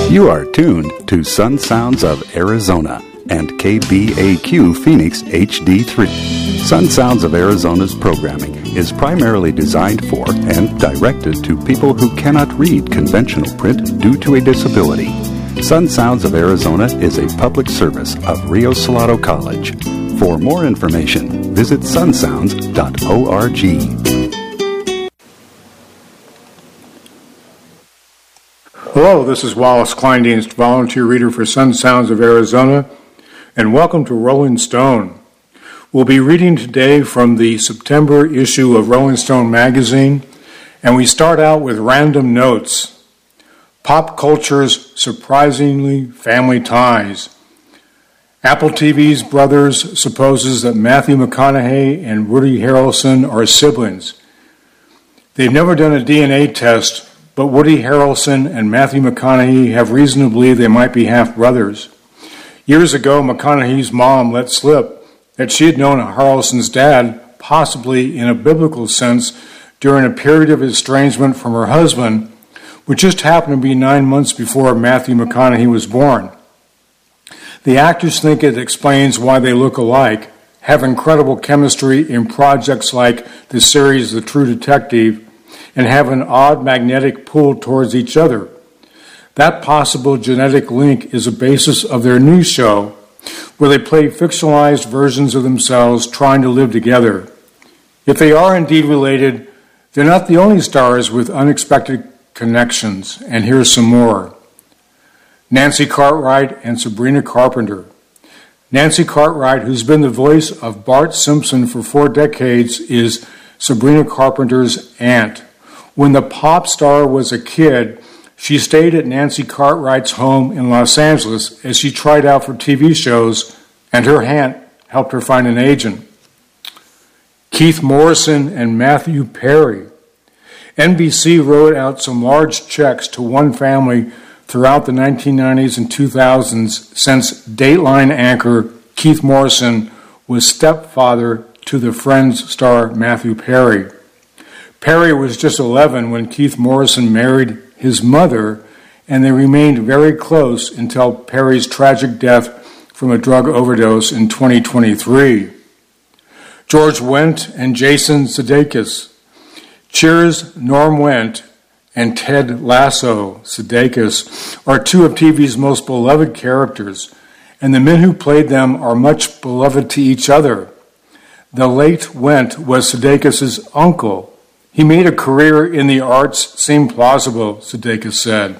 You are tuned to Sun Sounds of Arizona and KBAQ Phoenix HD3. Sun Sounds of Arizona's programming is primarily designed for and directed to people who cannot read conventional print due to a disability. Sun Sounds of Arizona is a public service of Rio Salado College. For more information, visit sunsounds.org. Hello, this is Wallace Kleindienst, volunteer reader for Sun Sounds of Arizona, and welcome to Rolling Stone. We'll be reading today from the September issue of Rolling Stone magazine, and we start out with random notes. Pop culture's surprisingly family ties. Apple TV's Brothers supposes that Matthew McConaughey and Woody Harrelson are siblings. They've never done a DNA test, but Woody Harrelson and Matthew McConaughey have reason to believe they might be half-brothers. Years ago, McConaughey's mom let slip that she had known Harrelson's dad, possibly in a biblical sense, during a period of estrangement from her husband, which just happened to be 9 months before Matthew McConaughey was born. The actors think it explains why they look alike, have incredible chemistry in projects like the series The True Detective, and have an odd magnetic pull towards each other. That possible genetic link is a basis of their new show, where they play fictionalized versions of themselves trying to live together. If they are indeed related, they're not the only stars with unexpected connections, and here's some more. Nancy Cartwright and Sabrina Carpenter. Nancy Cartwright, who's been the voice of Bart Simpson for 4 decades, is Sabrina Carpenter's aunt. When the pop star was a kid, she stayed at Nancy Cartwright's home in Los Angeles as she tried out for TV shows, and her aunt helped her find an agent. Keith Morrison and Matthew Perry. NBC wrote out some large checks to one family throughout the 1990s and 2000s since Dateline anchor Keith Morrison was stepfather to the Friends star Matthew Perry. Perry was just 11 when Keith Morrison married his mother, and they remained very close until Perry's tragic death from a drug overdose in 2023. George Wendt and Jason Sudeikis. Cheers' Norm Wendt and Ted Lasso Sudeikis are 2 of TV's most beloved characters, and the men who played them are much beloved to each other. The late Wendt was Sudeikis' uncle. He made a career in the arts seem plausible, Sudeikis said.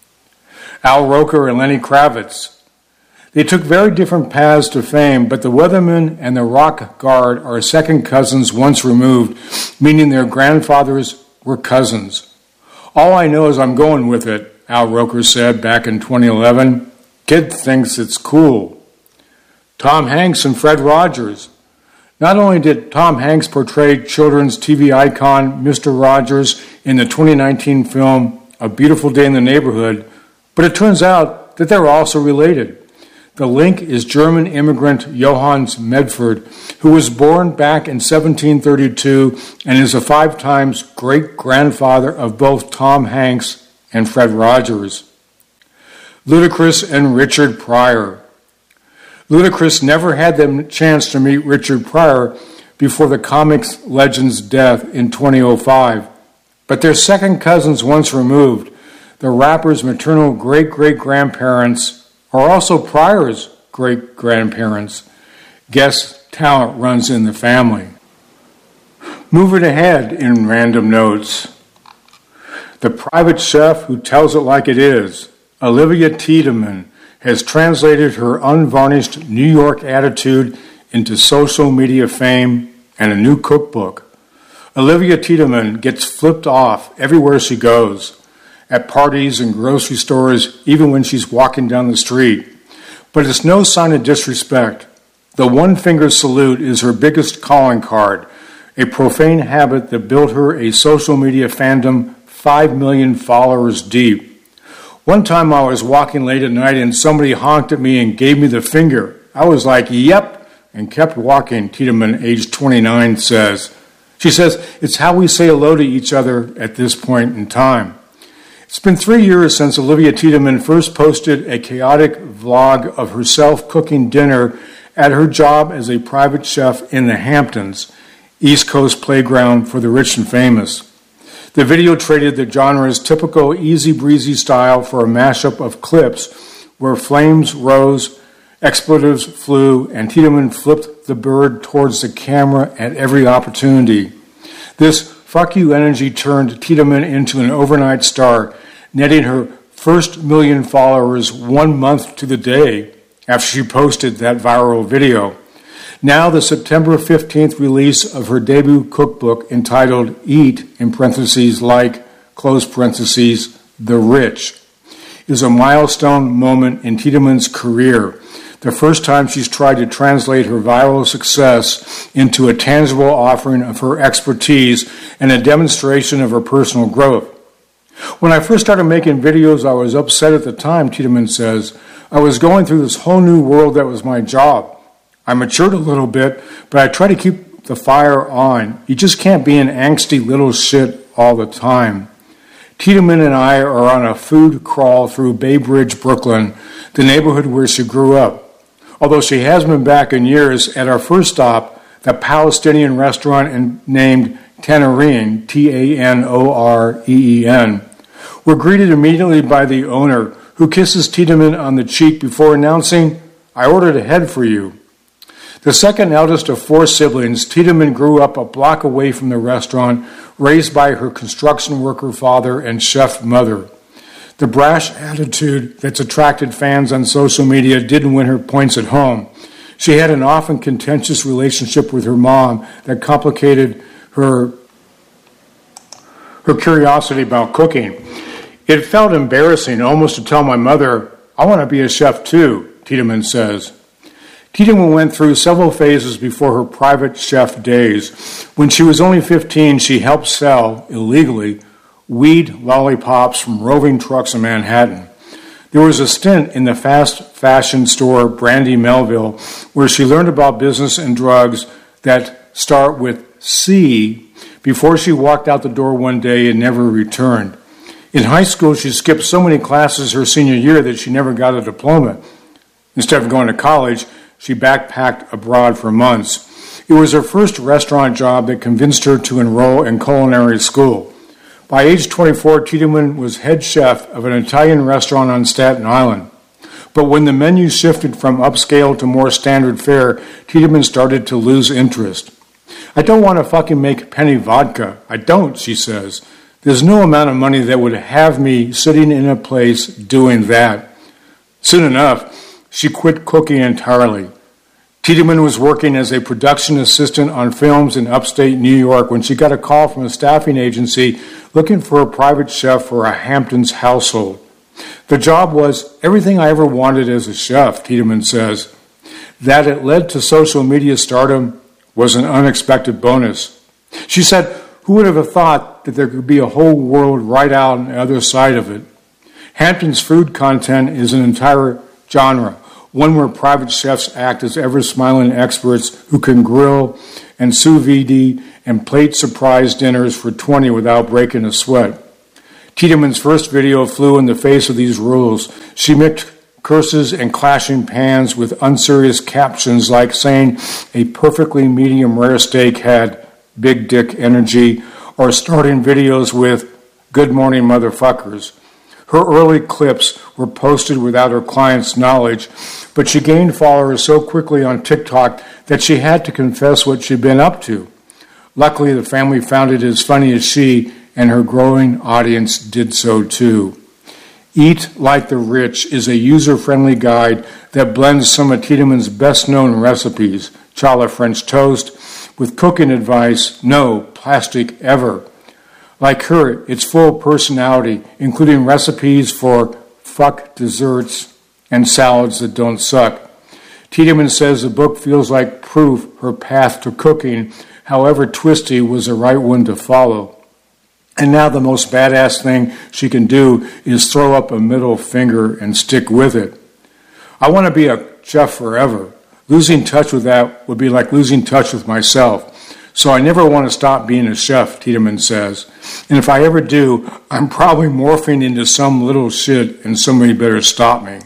Al Roker and Lenny Kravitz. They took very different paths to fame, but the Weathermen and the rock guard are second cousins once removed, meaning their grandfathers were cousins. All I know is I'm going with it, Al Roker said back in 2011. Kid thinks it's cool. Tom Hanks and Fred Rogers. Not only did Tom Hanks portray children's TV icon Mr. Rogers in the 2019 film A Beautiful Day in the Neighborhood, but it turns out that they're also related. The link is German immigrant Johannes Medford, who was born back in 1732 and is a 5 times great-grandfather of both Tom Hanks and Fred Rogers. Ludacris and Richard Pryor. Ludacris never had the chance to meet Richard Pryor before the comics legend's death in 2005, but they're second cousins once removed. The rapper's maternal great-great-grandparents are also Pryor's great-grandparents. Guess talent runs in the family. Moving ahead in random notes. The private chef who tells it like it is, Olivia Tiedemann, has translated her unvarnished New York attitude into social media fame and a new cookbook. Olivia Tiedemann gets flipped off everywhere she goes, at parties and grocery stores, even when she's walking down the street. But it's no sign of disrespect. The one-finger salute is her biggest calling card, a profane habit that built her a social media fandom 5 million followers deep. One time I was walking late at night and somebody honked at me and gave me the finger. I was like, yep, and kept walking, Tiedemann, age 29, says. She says, it's how we say hello to each other at this point in time. It's been 3 years since Olivia Tiedemann first posted a chaotic vlog of herself cooking dinner at her job as a private chef in the Hamptons, East Coast playground for the rich and famous. The video traded the genre's typical easy-breezy style for a mashup of clips where flames rose, expletives flew, and Tiedemann flipped the bird towards the camera at every opportunity. This fuck you energy turned Tiedemann into an overnight star, netting her first 1 million followers 1 month to the day after she posted that viral video. Now the September 15th release of her debut cookbook entitled Eat, in parentheses, like, close parentheses, the rich, is a milestone moment in Tiedemann's career, the first time she's tried to translate her viral success into a tangible offering of her expertise and a demonstration of her personal growth. When I first started making videos, I was upset at the time, Tiedemann says. I was going through this whole new world that was my job. I matured a little bit, but I try to keep the fire on. You just can't be an angsty little shit all the time. Tiedemann and I are on a food crawl through Bay Bridge, Brooklyn, the neighborhood where she grew up. Although she has been back in years, at our first stop, the Palestinian restaurant named Tanoreen, Tanoreen, we're greeted immediately by the owner, who kisses Tiedemann on the cheek before announcing, "I ordered ahead for you." The second eldest of 4 siblings, Tiedemann grew up a block away from the restaurant, raised by her construction worker father and chef mother. The brash attitude that's attracted fans on social media didn't win her points at home. She had an often contentious relationship with her mom that complicated her curiosity about cooking. It felt embarrassing almost to tell my mother, "I want to be a chef too," Tiedemann says. Tiedemann went through several phases before her private chef days. When she was only 15, she helped sell, illegally, weed lollipops from roving trucks in Manhattan. There was a stint in the fast fashion store Brandy Melville where she learned about business and drugs that start with C before she walked out the door one day and never returned. In high school, she skipped so many classes her senior year that she never got a diploma. Instead of going to college, she backpacked abroad for months. It was her first restaurant job that convinced her to enroll in culinary school. By age 24, Tiedemann was head chef of an Italian restaurant on Staten Island. But when the menu shifted from upscale to more standard fare, Tiedemann started to lose interest. "I don't want to fucking make penny vodka. I don't," she says. "There's no amount of money that would have me sitting in a place doing that." Soon enough, she quit cooking entirely. Tiedemann was working as a production assistant on films in upstate New York when she got a call from a staffing agency looking for a private chef for a Hamptons household. The job was everything I ever wanted as a chef, Tiedemann says. That it led to social media stardom was an unexpected bonus. She said, "Who would have thought that there could be a whole world right out on the other side of it?" Hamptons food content is an entire genre, one where private chefs act as ever-smiling experts who can grill and sous vide and plate surprise dinners for 20 without breaking a sweat. Tiedemann's first video flew in the face of these rules. She mixed curses and clashing pans with unserious captions like saying a perfectly medium rare steak had big dick energy, or starting videos with "Good morning, motherfuckers." Her early clips were posted without her client's knowledge, but she gained followers so quickly on TikTok that she had to confess what she'd been up to. Luckily, the family found it as funny as she, and her growing audience did so too. Eat Like the Rich is a user-friendly guide that blends some of Tiedemann's best-known recipes, challah French toast, with cooking advice, no plastic ever. Like her, it's full of personality, including recipes for fuck desserts and salads that don't suck. Tiedemann says the book feels like proof her path to cooking, however twisty, was the right one to follow. And now the most badass thing she can do is throw up a middle finger and stick with it. "I want to be a chef forever. Losing touch with that would be like losing touch with myself. so I never want to stop being a chef, Tiedemann says. And if I ever do, I'm probably morphing into some little shit and somebody better stop me.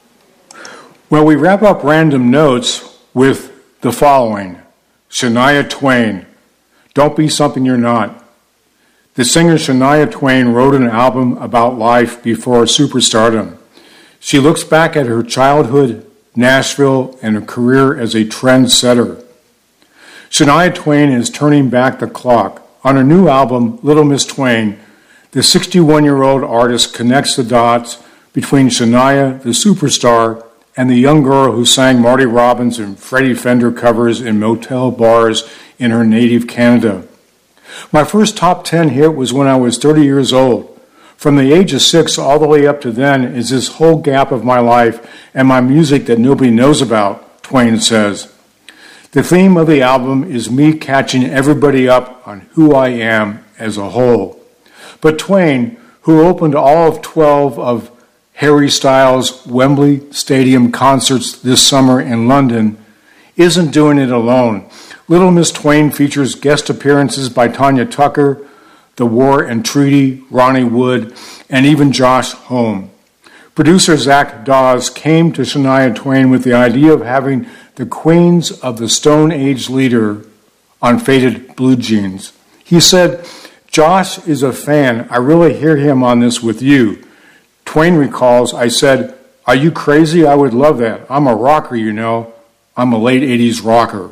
Well, we wrap up Random Notes with the following. Shania Twain, Don't Be Something You're Not. The singer Shania Twain wrote an album about life before superstardom. She looks back at her childhood, Nashville, and her career as a trendsetter. Shania Twain is turning back the clock. On her new album, Little Miss Twain, the 61-year-old artist connects the dots between Shania, the superstar, and the young girl who sang Marty Robbins and Freddie Fender covers in motel bars in her native Canada. My first top 10 hit was when I was 30 years old. From the age of 6 all the way up to then is this whole gap of my life and my music that nobody knows about, Twain says. The theme of the album is me catching everybody up on who I am as a whole. But Twain, who opened all of 12 of Harry Styles' Wembley Stadium concerts this summer in London, isn't doing it alone. Little Miss Twain features guest appearances by Tanya Tucker, The War and Treaty, Ronnie Wood, and even Josh Homme. Producer Zach Dawes came to Shania Twain with the idea of having the Queens of the Stone Age leader on Faded Blue Jeans. He said, Josh is a fan. I really hear him on this with you. Twain recalls, I said, are you crazy? I would love that. I'm a rocker, you know. I'm a late 80s rocker.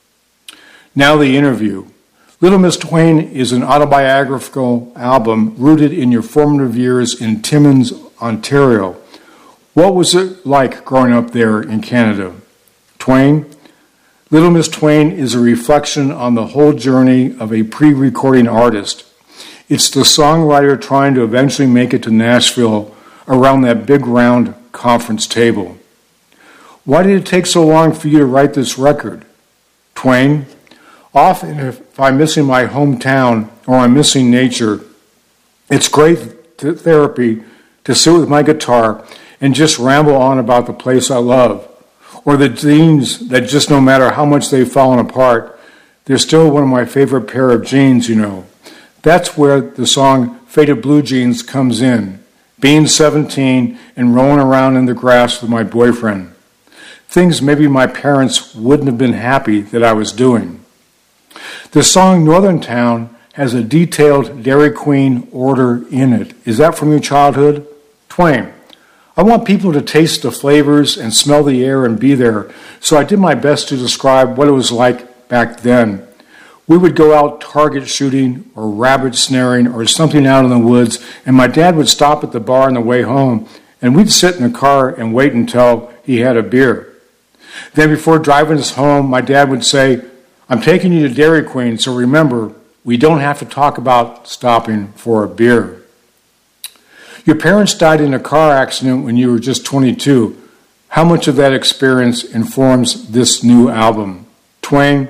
Now the interview. Little Miss Twain is an autobiographical album rooted in your formative years in Timmins, Ontario. What was it like growing up there in Canada? Twain? Little Miss Twain is a reflection on the whole journey of a pre-recording artist. It's the songwriter trying to eventually make it to Nashville around that big round conference table. Why did it take so long for you to write this record? Twain? Often if I'm missing my hometown or I'm missing nature, it's great therapy to sit with my guitar and just ramble on about the place I love, or the jeans that just no matter how much they've fallen apart, they're still one of my favorite pair of jeans, you know. That's where the song Faded Blue Jeans comes in. Being 17 and rolling around in the grass with my boyfriend. Things maybe my parents wouldn't have been happy that I was doing. The song Northern Town has a detailed Dairy Queen order in it. Is that from your childhood? Twain. I want people to taste the flavors and smell the air and be there, so I did my best to describe what it was like back then. We would go out target shooting or rabbit snaring or something out in the woods, and my dad would stop at the bar on the way home, and we'd sit in the car and wait until he had a beer. Then before driving us home, my dad would say, I'm taking you to Dairy Queen, so remember, we don't have to talk about stopping for a beer. Your parents died in a car accident when you were just 22. How much of that experience informs this new album? Twain?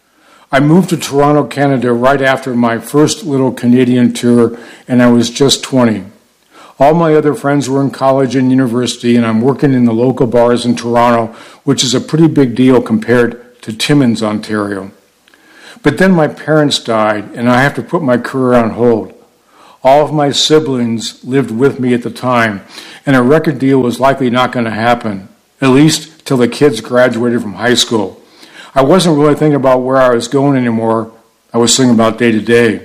I moved to Toronto, Canada right after my first little Canadian tour, and I was just 20. All my other friends were in college and university, and I'm working in the local bars in Toronto, which is a pretty big deal compared to Timmins, Ontario. But then my parents died, and I have to put my career on hold. All of my siblings lived with me at the time, and a record deal was likely not going to happen, at least till the kids graduated from high school. I wasn't really thinking about where I was going anymore. I was thinking about day to day.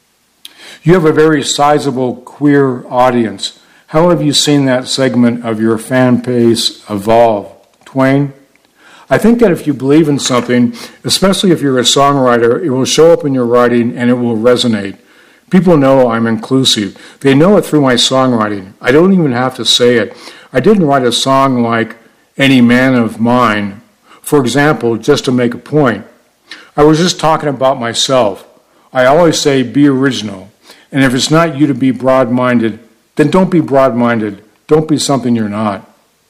You have a very sizable queer audience. How have you seen that segment of your fan base evolve? Twain? I think that if you believe in something, especially if you're a songwriter, it will show up in your writing and it will resonate. People know I'm inclusive. They know it through my songwriting. I don't even have to say it. I didn't write a song like Any Man of Mine, for example, just to make a point. I was just talking about myself. I always say be original. And if it's not you to be broad-minded, then don't be broad-minded. Don't be something you're not.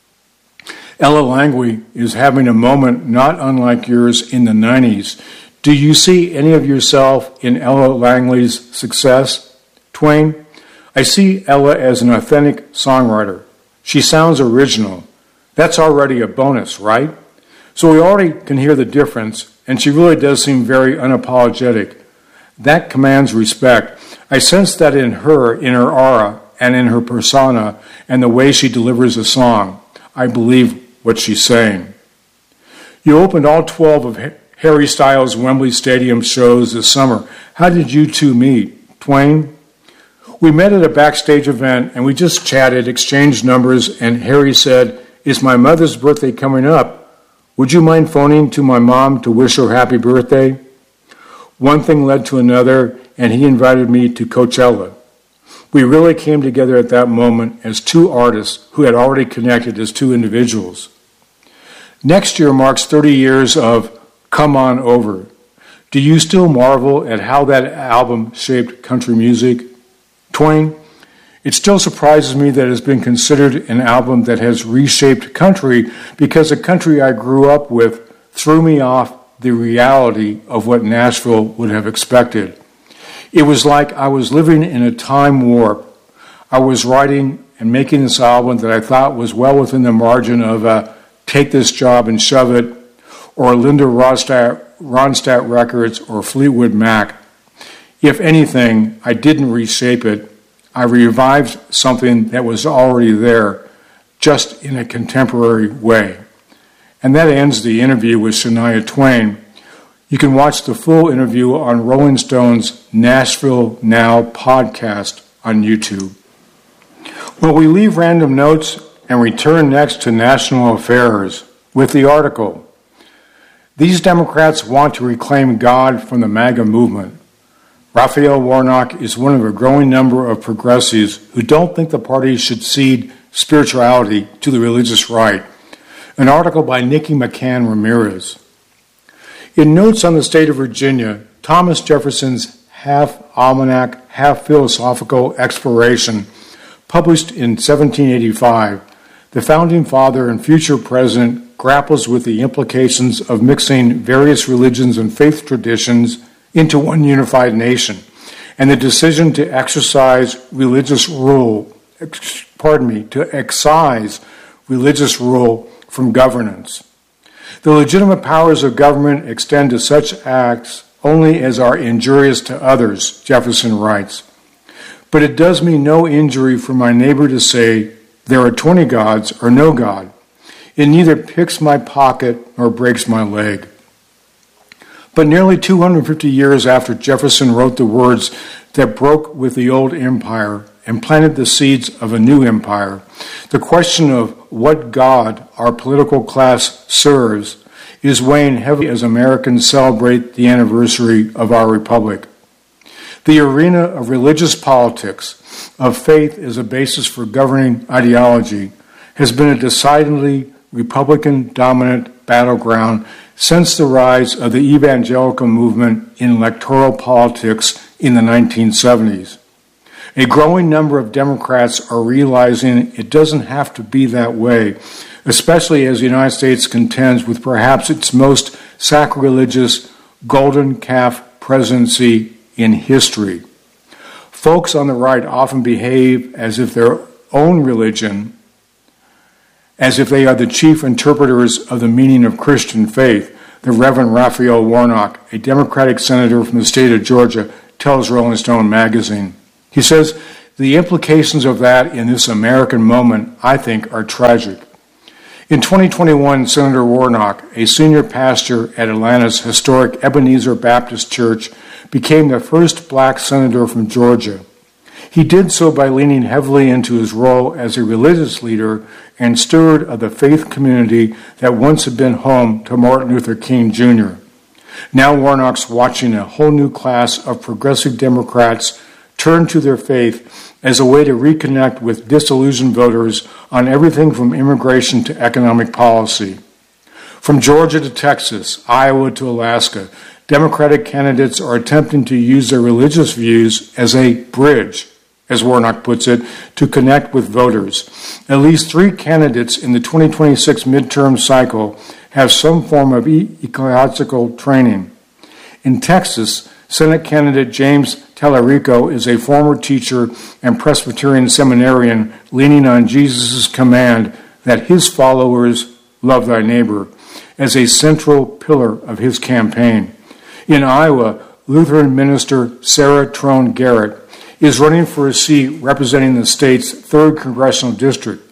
Ella Langley is having a moment not unlike yours in the 90s. Do you see any of yourself in Ella Langley's success? Twain? I see Ella as an authentic songwriter. She sounds original. That's already a bonus, right? So we already can hear the difference, and she really does seem very unapologetic. That commands respect. I sense that in her aura, and in her persona, and the way she delivers a song. I believe what she's saying. You opened all 12 of Harry Styles' Wembley Stadium shows this summer. How did you two meet, Twain? We met at a backstage event, and we just chatted, exchanged numbers, and Harry said, "It's my mother's birthday coming up. Would you mind phoning to my mom to wish her happy birthday?" One thing led to another, and he invited me to Coachella. We really came together at that moment as two artists who had already connected as two individuals. Next year marks 30 years of Come On Over. Do you still marvel at how that album shaped country music? Twain, it still surprises me that it has been considered an album that has reshaped country because the country I grew up with threw me off the reality of what Nashville would have expected. It was like I was living in a time warp. I was writing and making this album that I thought was well within the margin of a Take This Job and Shove It, or Linda Ronstadt Records, or Fleetwood Mac. If anything, I didn't reshape it. I revived something that was already there, just in a contemporary way. And that ends the interview with Shania Twain. You can watch the full interview on Rolling Stone's Nashville Now podcast on YouTube. Well, we leave random notes and return next to national affairs with the article. These Democrats want to reclaim God from the MAGA movement. Raphael Warnock is one of a growing number of progressives who don't think the party should cede spirituality to the religious right. An article by Nikki McCann Ramirez. In Notes on the State of Virginia, Thomas Jefferson's half-almanac, half-philosophical exploration, published in 1785, the founding father and future president grapples with the implications of mixing various religions and faith traditions into one unified nation, and the decision to excise religious rule from governance. The legitimate powers of government extend to such acts only as are injurious to others, Jefferson writes. But it does me no injury for my neighbor to say, there are 20 gods or no God. It neither picks my pocket nor breaks my leg. But nearly 250 years after Jefferson wrote the words that broke with the old empire and planted the seeds of a new empire, the question of what God our political class serves is weighing heavily as Americans celebrate the anniversary of our republic. The arena of religious politics, of faith as a basis for governing ideology, has been a decidedly Republican-dominant battleground since the rise of the evangelical movement in electoral politics in the 1970s. A growing number of Democrats are realizing it doesn't have to be that way, especially as the United States contends with perhaps its most sacrilegious golden calf presidency in history. Folks on the right often behave as if their own religion, as if they are the chief interpreters of the meaning of Christian faith. The Reverend Raphael Warnock, a Democratic senator from the state of Georgia, tells Rolling Stone magazine. He says, the implications of that in this American moment, I think, are tragic. In 2021, Senator Warnock, a senior pastor at Atlanta's historic Ebenezer Baptist Church, became the first black senator from Georgia. He did so by leaning heavily into his role as a religious leader and steward of the faith community that once had been home to Martin Luther King Jr. Now Warnock's watching a whole new class of progressive Democrats turn to their faith as a way to reconnect with disillusioned voters on everything from immigration to economic policy. From Georgia to Texas, Iowa to Alaska, Democratic candidates are attempting to use their religious views as a bridge, as Warnock puts it, to connect with voters. At least 3 candidates in the 2026 midterm cycle have some form of ecological training. In Texas, Senate candidate James Tallarico is a former teacher and Presbyterian seminarian leaning on Jesus' command that his followers love thy neighbor. as a central pillar of his campaign. In Iowa, Lutheran minister Sarah Trone Garrett is running for a seat representing the state's 3rd congressional district.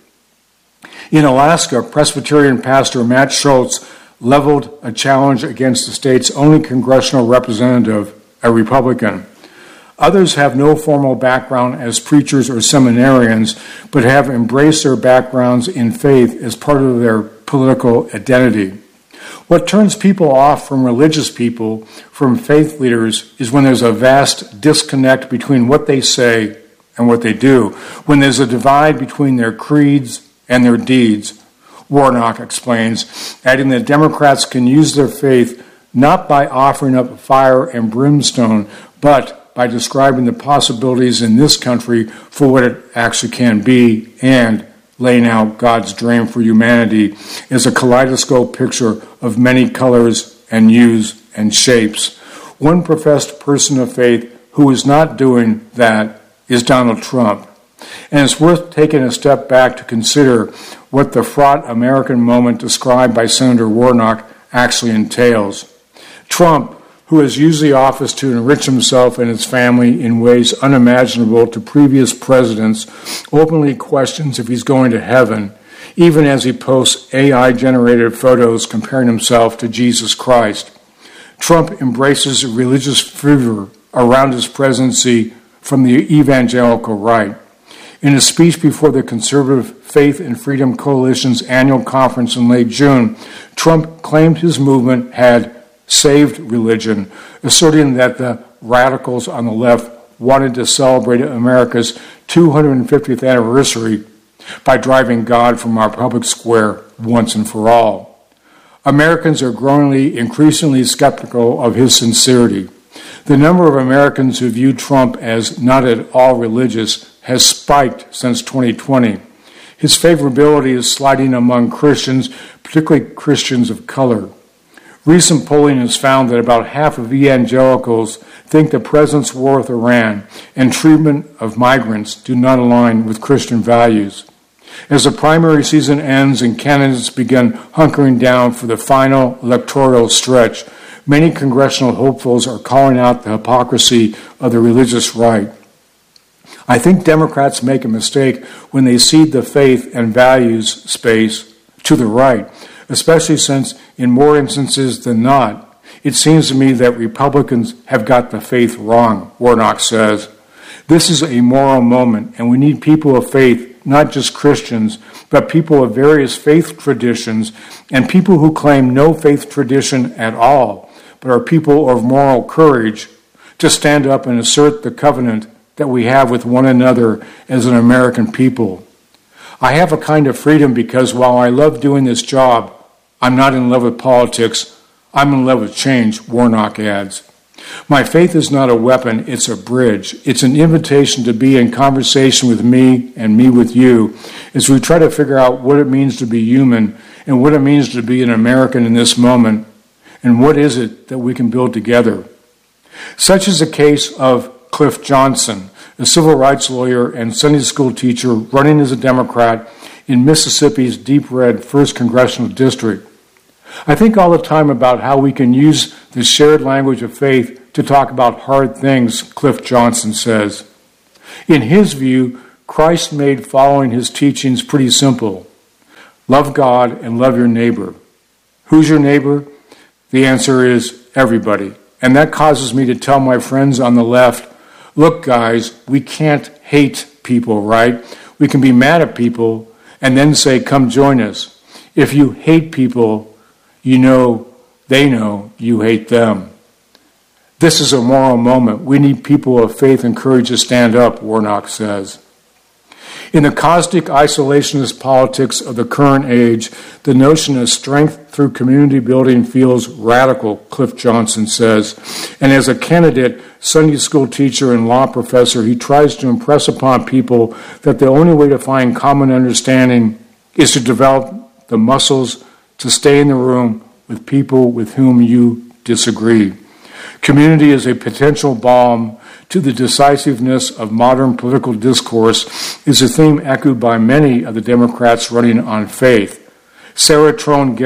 In Alaska, Presbyterian pastor Matt Schultz leveled a challenge against the state's only congressional representative, a Republican. Others have no formal background as preachers or seminarians, but have embraced their backgrounds in faith as part of their political identity. What turns people off from religious people, from faith leaders, is when there's a vast disconnect between what they say and what they do, when there's a divide between their creeds and their deeds. Warnock explains, adding that Democrats can use their faith not by offering up fire and brimstone, but by describing the possibilities in this country for what it actually can be and laying out God's dream for humanity as a kaleidoscope picture of many colors and hues and shapes. One professed person of faith who is not doing that is Donald Trump. And it's worth taking a step back to consider what the fraught American moment described by Senator Warnock actually entails. Trump, who has used the office to enrich himself and his family in ways unimaginable to previous presidents, openly questions if he's going to heaven, even as he posts AI-generated photos comparing himself to Jesus Christ. Trump embraces religious fervor around his presidency from the evangelical right. In a speech before the Conservative Faith and Freedom Coalition's annual conference in late June, Trump claimed his movement had saved religion, asserting that the radicals on the left wanted to celebrate America's 250th anniversary by driving God from our public square once and for all. Americans are growingly, increasingly skeptical of his sincerity. The number of Americans who view Trump as not at all religious has spiked since 2020. His favorability is sliding among Christians, particularly Christians of color. Recent polling has found that about half of evangelicals think the president's war with Iran and treatment of migrants do not align with Christian values. As the primary season ends and candidates begin hunkering down for the final electoral stretch, many congressional hopefuls are calling out the hypocrisy of the religious right. I think Democrats make a mistake when they cede the faith and values space to the right, especially since, in more instances than not, it seems to me that Republicans have got the faith wrong, Warnock says. This is a moral moment, and we need people of faith, not just Christians, but people of various faith traditions, and people who claim no faith tradition at all, but are people of moral courage, to stand up and assert the covenant that we have with one another as an American people. I have a kind of freedom because while I love doing this job, I'm not in love with politics. I'm in love with change, Warnock adds. My faith is not a weapon, it's a bridge. It's an invitation to be in conversation with me and me with you as we try to figure out what it means to be human and what it means to be an American in this moment and what is it that we can build together. Such is the case of Cliff Johnson, a civil rights lawyer and Sunday school teacher running as a Democrat in Mississippi's deep red 1st Congressional District. I think all the time about how we can use the shared language of faith to talk about hard things, Cliff Johnson says. In his view, Christ made following his teachings pretty simple. Love God and love your neighbor. Who's your neighbor? The answer is everybody. And that causes me to tell my friends on the left, look, guys, we can't hate people, right? We can be mad at people and then say, come join us. If you hate people, you know they know you hate them. This is a moral moment. We need people of faith and courage to stand up, Warnock says. In the caustic isolationist politics of the current age, the notion of strength through community building feels radical, Cliff Johnson says. And as a candidate Sunday school teacher and law professor, he tries to impress upon people that the only way to find common understanding is to develop the muscles to stay in the room with people with whom you disagree. Community is a potential balm to the decisiveness of modern political discourse is a theme echoed by many of the Democrats running on faith. Sarah Trone Garrett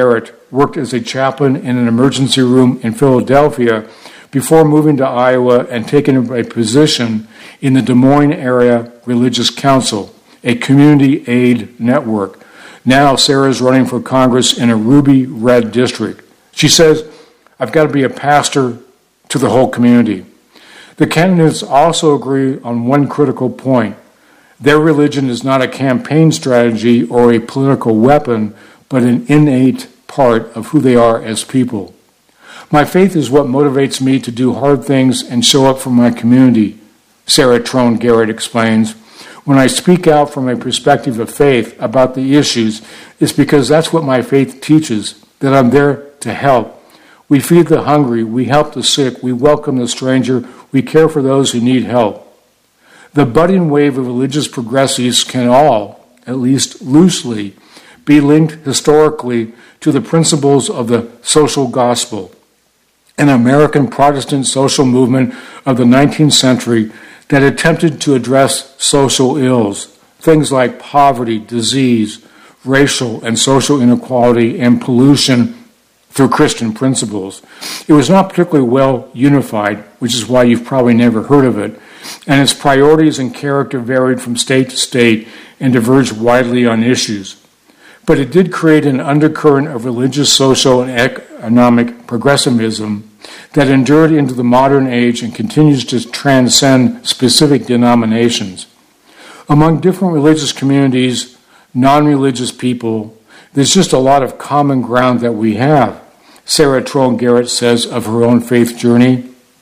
worked as a chaplain in an emergency room in Philadelphia before moving to Iowa and taking a position in the Des Moines Area Religious Council, a community aid network. Now Sarah is running for Congress in a ruby red district. She says, "I've got to be a pastor to the whole community." The candidates also agree on one critical point. Their religion is not a campaign strategy or a political weapon, but an innate part of who they are as people. "My faith is what motivates me to do hard things and show up for my community," Sarah Trone Garrett explains. "When I speak out from a perspective of faith about the issues, it's because that's what my faith teaches, that I'm there to help. We feed the hungry, we help the sick, we welcome the stranger, we care for those who need help." The budding wave of religious progressives can all, at least loosely, be linked historically to the principles of the social gospel, an American Protestant social movement of the 19th century that attempted to address social ills, things like poverty, disease, racial and social inequality, and pollution through Christian principles. It was not particularly well unified, which is why you've probably never heard of it, and its priorities and character varied from state to state and diverged widely on issues. But it did create an undercurrent of religious, social, and economic progressivism that endured into the modern age and continues to transcend specific denominations. Among different religious communities, non-religious people, there's just a lot of common ground that we have, Sarah Trone Garrett says of her own faith journey.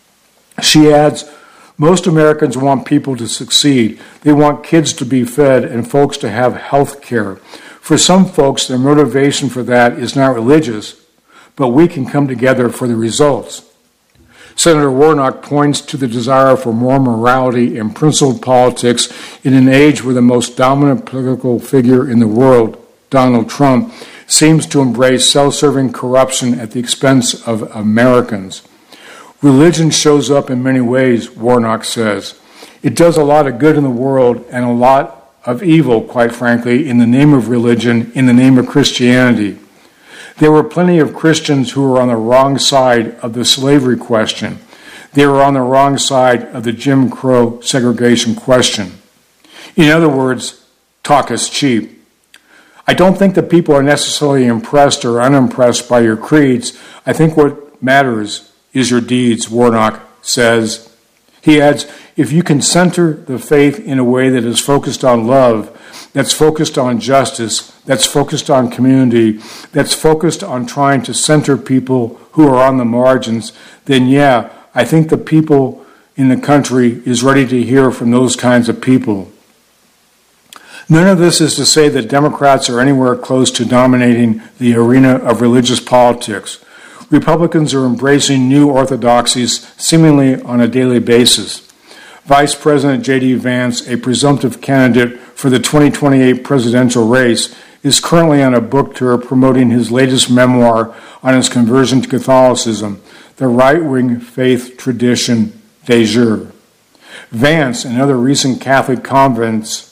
She adds, "Most Americans want people to succeed. They want kids to be fed and folks to have health care. For some folks, their motivation for that is not religious, but we can come together for the results." Senator Warnock points to the desire for more morality and principled politics in an age where the most dominant political figure in the world, Donald Trump, seems to embrace self-serving corruption at the expense of Americans. Religion shows up in many ways, Warnock says. It does a lot of good in the world and a lot of evil, quite frankly, in the name of religion, in the name of Christianity. There were plenty of Christians who were on the wrong side of the slavery question. They were on the wrong side of the Jim Crow segregation question. In other words, talk is cheap. I don't think that people are necessarily impressed or unimpressed by your creeds. I think what matters is your deeds, Warnock says. He adds, if you can center the faith in a way that is focused on love, that's focused on justice, that's focused on community, that's focused on trying to center people who are on the margins, then yeah, I think the people in the country is ready to hear from those kinds of people. None of this is to say that Democrats are anywhere close to dominating the arena of religious politics. Republicans are embracing new orthodoxies seemingly on a daily basis. Vice President J.D. Vance, a presumptive candidate for the 2028 presidential race, is currently on a book tour promoting his latest memoir on his conversion to Catholicism, The Right-Wing Faith Tradition de Jure. Vance and other recent Catholic converts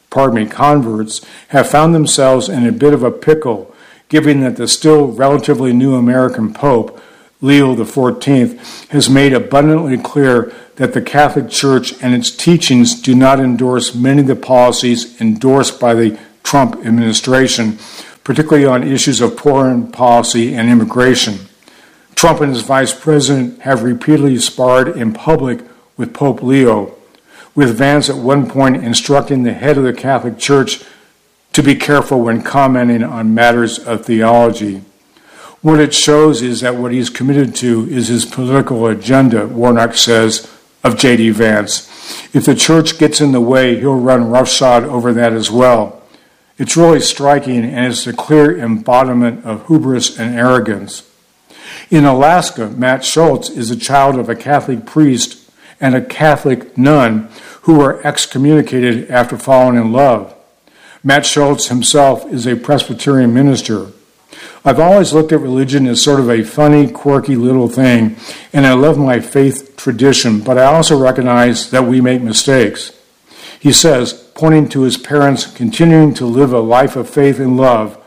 have found themselves in a bit of a pickle, given that the still relatively new American Pope, Leo XIV, has made abundantly clear that the Catholic Church and its teachings do not endorse many of the policies endorsed by the Trump administration, particularly on issues of foreign policy and immigration. Trump and his vice president have repeatedly sparred in public with Pope Leo, with Vance at one point instructing the head of the Catholic Church to be careful when commenting on matters of theology. What it shows is that what he's committed to is his political agenda, Warnock says, of J.D. Vance. If the church gets in the way, he'll run roughshod over that as well. It's really striking, and it's a clear embodiment of hubris and arrogance. In Alaska, Matt Schultz is a child of a Catholic priest and a Catholic nun who were excommunicated after falling in love. Matt Schultz himself is a Presbyterian minister. I've always looked at religion as sort of a funny, quirky little thing, and I love my faith tradition, but I also recognize that we make mistakes. He says, pointing to his parents continuing to live a life of faith and love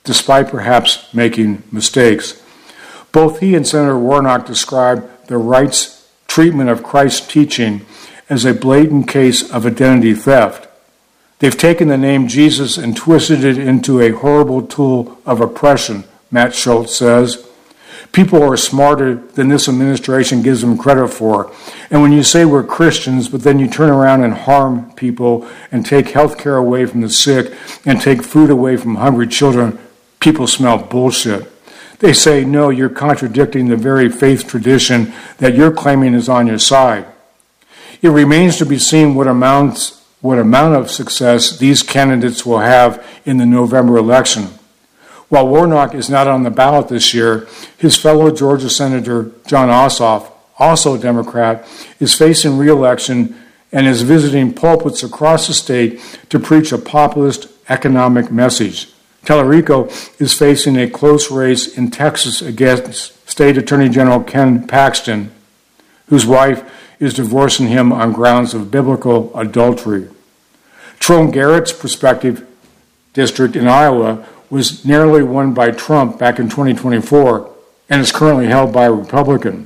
despite perhaps making mistakes. Both he and Senator Warnock described the right's treatment of Christ's teaching as a blatant case of identity theft. They've taken the name Jesus and twisted it into a horrible tool of oppression, Matt Schultz says. People are smarter than this administration gives them credit for. And when you say we're Christians, but then you turn around and harm people and take health care away from the sick and take food away from hungry children, people smell bullshit. They say, no, you're contradicting the very faith tradition that you're claiming is on your side. It remains to be seen what amount of success these candidates will have in the November election. While Warnock is not on the ballot this year, his fellow Georgia Senator Jon Ossoff, also a Democrat, is facing re-election and is visiting pulpits across the state to preach a populist economic message. Tallarico is facing a close race in Texas against State Attorney General Ken Paxton, whose wife is divorcing him on grounds of biblical adultery. Trone Garrett's prospective district in Iowa was narrowly won by Trump back in 2024 and is currently held by a Republican.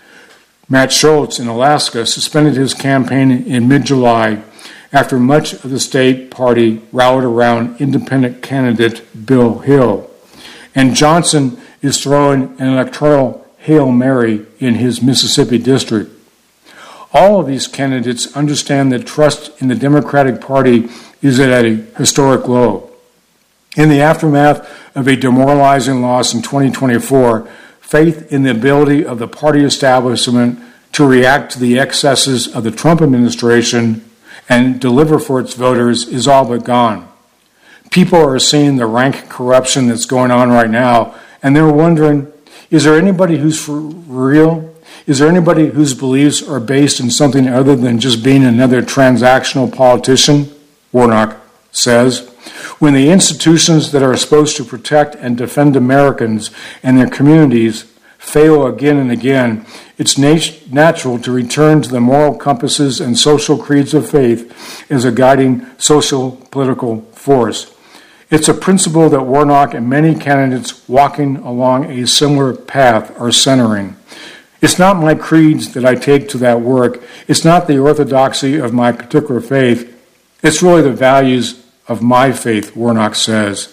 Matt Schultz in Alaska suspended his campaign in mid-July after much of the state party rallied around independent candidate Bill Hill. And Johnson is throwing an electoral Hail Mary in his Mississippi district. All of these candidates understand that trust in the Democratic Party is at a historic low. In the aftermath of a demoralizing loss in 2024, faith in the ability of the party establishment to react to the excesses of the Trump administration and deliver for its voters is all but gone. People are seeing the rank corruption that's going on right now, and they're wondering, is there anybody who's for real? Is there anybody whose beliefs are based in something other than just being another transactional politician? Warnock says. When the institutions that are supposed to protect and defend Americans and their communities fail again and again, it's natural to return to the moral compasses and social creeds of faith as a guiding social political force. It's a principle that Warnock and many candidates walking along a similar path are centering. It's not my creeds that I take to that work. It's not the orthodoxy of my particular faith. It's really the values of my faith, Warnock says.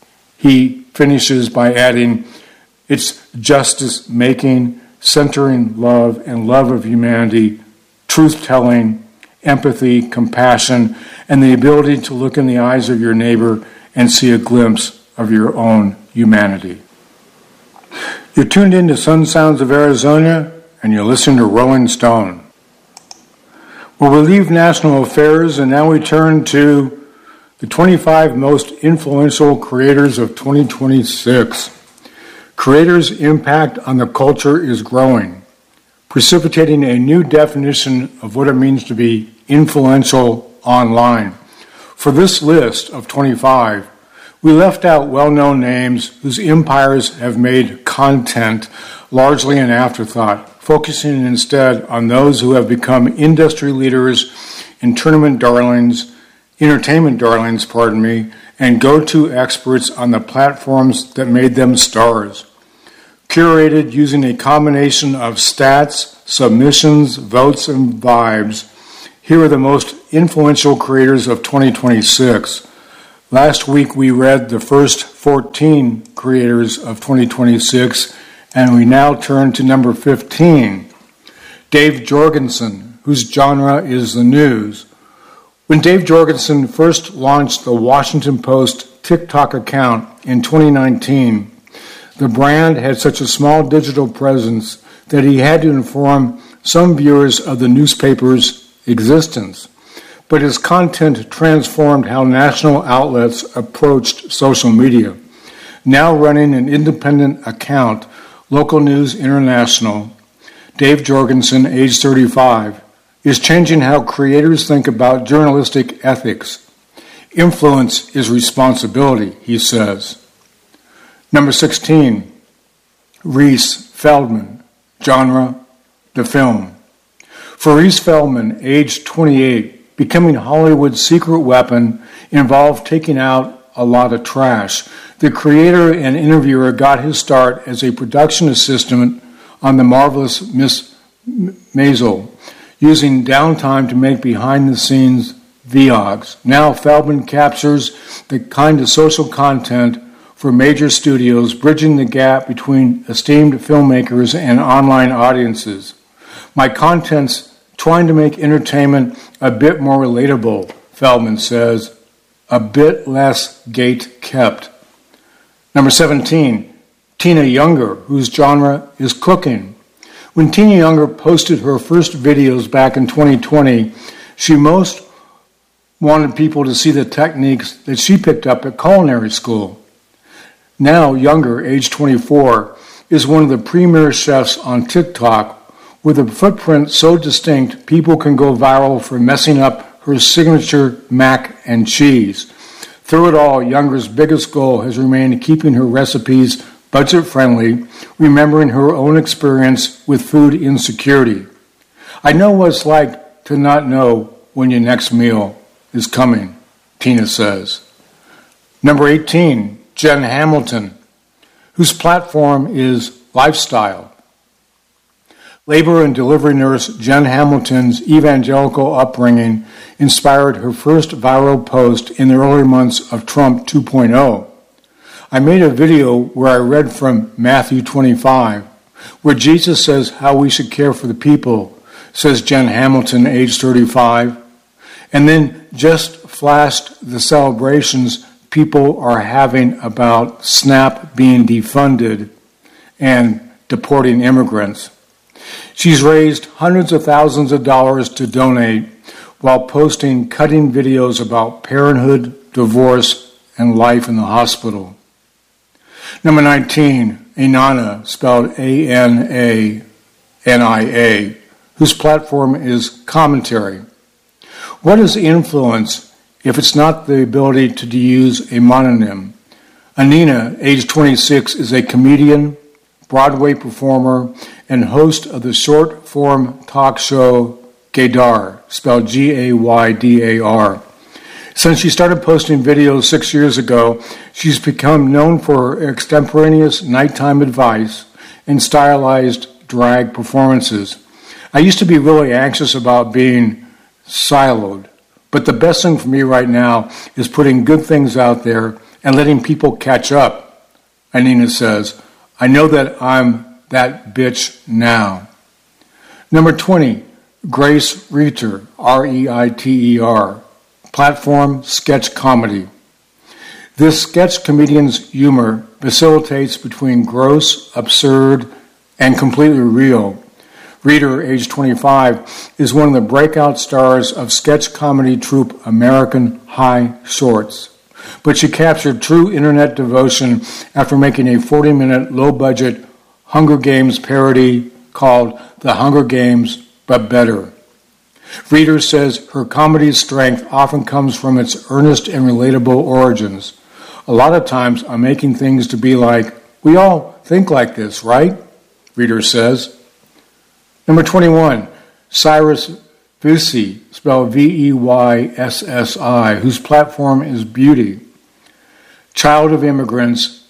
He finishes by adding, it's justice-making, centering love and love of humanity, truth-telling, empathy, compassion, and the ability to look in the eyes of your neighbor and see a glimpse of your own humanity. You're tuned in to Sun Sounds of Arizona, and you're listening to Rolling Stone. Well, we leave national affairs, and now we turn to the 25 most influential creators of 2026. Creators' impact on the culture is growing, precipitating a new definition of what it means to be influential online. For this list of 25, we left out well-known names whose empires have made content largely an afterthought, focusing instead on those who have become industry leaders in entertainment darlings, and go-to experts on the platforms that made them stars. Curated using a combination of stats, submissions, votes, and vibes, here are the most influential creators of 2026. Last week we read the first 14 creators of 2026, and we now turn to number 15, Dave Jorgensen, whose genre is the news. When Dave Jorgensen first launched the Washington Post TikTok account in 2019, the brand had such a small digital presence that he had to inform some viewers of the newspaper's existence. But his content transformed how national outlets approached social media. Now running an independent account, Local News International, Dave Jorgensen, age 35, is changing how creators think about journalistic ethics. Influence is responsibility, he says. Number 16, Reese Feldman, genre, the film. For Reese Feldman, age 28, becoming Hollywood's secret weapon involved taking out a lot of trash. The creator and interviewer got his start as a production assistant on The Marvelous Miss Maisel, using downtime to make behind-the-scenes vlogs. Now Feldman captures the kind of social content for major studios, bridging the gap between esteemed filmmakers and online audiences. My content's trying to make entertainment a bit more relatable, Feldman says, a bit less gate-kept. Number 17, Tina Younger, whose genre is cooking. When Tina Younger posted her first videos back in 2020, she most wanted people to see the techniques that she picked up at culinary school. Now Younger, age 24, is one of the premier chefs on TikTok, with a footprint so distinct people can go viral for messing up her signature mac and cheese. Through it all, Younger's biggest goal has remained keeping her recipes budget-friendly, remembering her own experience with food insecurity. I know what it's like to not know when your next meal is coming, Tina says. Number 18, Jen Hamilton, whose platform is lifestyle. Labor and delivery nurse Jen Hamilton's evangelical upbringing inspired her first viral post in the early months of Trump 2.0. I made a video where I read from Matthew 25, where Jesus says how we should care for the people, says Jen Hamilton, age 35, and then just flashed the celebrations people are having about SNAP being defunded and deporting immigrants. She's raised hundreds of thousands of dollars to donate while posting cutting videos about parenthood, divorce, and life in the hospital. Number 19, Anania, spelled Anania, whose platform is commentary. What is influence if it's not the ability to use a mononym? Anania, age 26, is a comedian, Broadway performer, and host of the short-form talk show Gaydar, spelled Gaydar. Since she started posting videos 6 years ago, she's become known for her extemporaneous nighttime advice and stylized drag performances. I used to be really anxious about being siloed, but the best thing for me right now is putting good things out there and letting people catch up, Anania says. I know that I'm that bitch now. Number 20, Grace Reiter, R-E-I-T-E-R. Platform, sketch comedy. This sketch comedian's humor facilitates between gross, absurd, and completely real. Reiter, age 25, is one of the breakout stars of sketch comedy troupe American High Shorts. But she captured true internet devotion after making a 40-minute low-budget Hunger Games parody called The Hunger Games, but better. Reiter says her comedy's strength often comes from its earnest and relatable origins. A lot of times I'm making things to be like, we all think like this, right? Reiter says. Number 21, Cyrus Veysi, spelled V-E-Y-S-S-I, whose platform is beauty. Child of immigrants,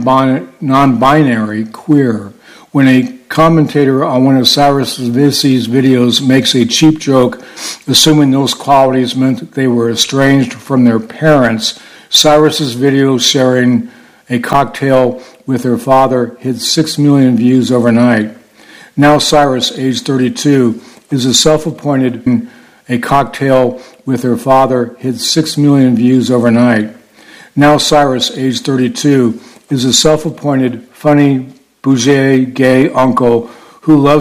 non-binary, queer. When a commentator on one of Cyrus Veysi's videos makes a cheap joke, assuming those qualities meant they were estranged from their parents, Cyrus's video sharing a cocktail with her father hit 6 million views overnight. Now Cyrus, age 32, is a self-appointed a cocktail with her father hit 6 million views overnight. Now Cyrus, age 32, is a self-appointed funny, bourgeois, gay uncle who loves